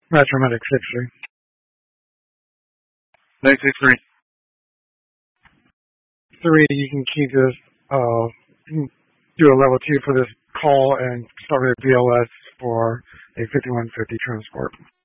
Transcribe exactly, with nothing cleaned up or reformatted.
Metro Medic six three. Nine six three. Three, you can keep this, uh, you can do a level two for this call and start with B L S for a fifty-one fifty transport.